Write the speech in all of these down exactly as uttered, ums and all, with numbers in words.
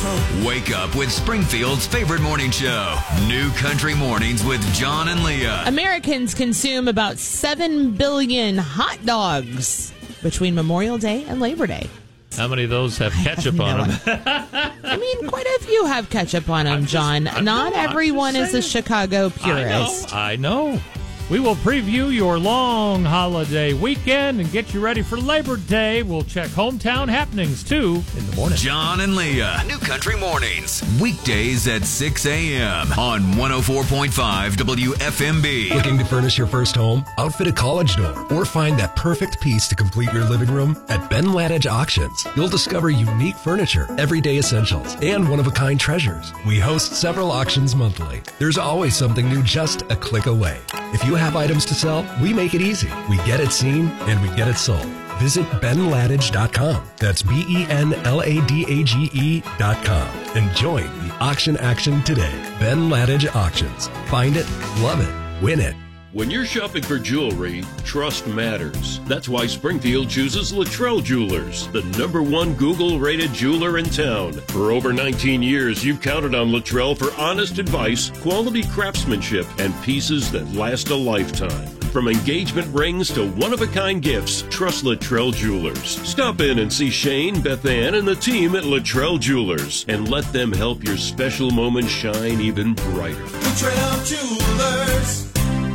Wake up with Springfield's favorite morning show, New Country Mornings with John and Leah. Americans consume about seven billion hot dogs between Memorial Day and Labor Day. How many of those have ketchup on them? I mean, quite a few have ketchup on them, John. I'm Not no, everyone is a Chicago purist. I know, I know. We will preview your long holiday weekend and get you ready for Labor Day. We'll check hometown happenings, too, in the morning. John and Leah, New Country Mornings, weekdays at six a.m. on one oh four point five W F M B. Looking to furnish your first home, outfit a college dorm, or find that perfect piece to complete your living room? At Ben Ladage Auctions, you'll discover unique furniture, everyday essentials, and one-of-a-kind treasures. We host several auctions monthly. There's always something new just a click away. If you have items to sell, we make it easy. We get it seen, and we get it sold. Visit ben ladage dot com. That's B E N L A D A G E dot com. And join the auction action today. Ben Ladage Auctions. Find it, love it, win it. When you're shopping for jewelry, trust matters. That's why Springfield chooses Luttrell Jewelers, the number one Google-rated jeweler in town. For over nineteen years, you've counted on Luttrell for honest advice, quality craftsmanship, and pieces that last a lifetime. From engagement rings to one-of-a-kind gifts, trust Luttrell Jewelers. Stop in and see Shane, Beth Ann, and the team at Luttrell Jewelers, and let them help your special moment shine even brighter. Luttrell Jewelers.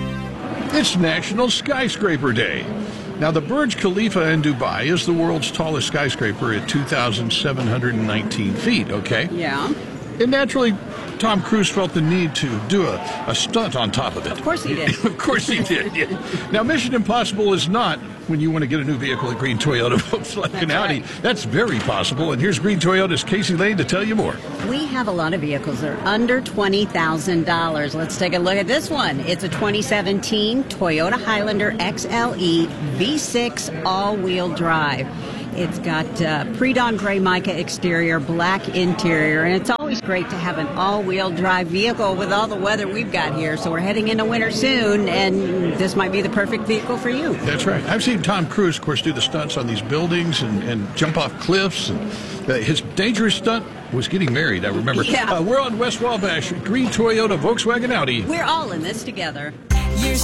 It's National Skyscraper Day. Now, the Burj Khalifa in Dubai is the world's tallest skyscraper at two thousand seven hundred nineteen feet, okay? Yeah. And naturally, Tom Cruise felt the need to do a, a stunt on top of it. Of course he did. Of course he did, yeah. Now, Mission Impossible is not when you want to get a new vehicle at Green Toyota, Volkswagen, That's Audi. right. That's very possible. And here's Green Toyota's Casey Lane to tell you more. We have a lot of vehicles that are under twenty thousand dollars. Let's take a look at this one. It's a twenty seventeen Toyota Highlander X L E V six all-wheel drive. It's got uh, pre-dawn gray mica exterior, black interior, and it's always great to have an all-wheel drive vehicle with all the weather we've got here. So we're heading into winter soon, and this might be the perfect vehicle for you. That's right. I've seen Tom Cruise, of course, do the stunts on these buildings and, and jump off cliffs. And uh, his dangerous stunt was getting married, I remember. Yeah. Uh, we're on West Wabash, Green Toyota, Volkswagen, Audi. We're all in this together.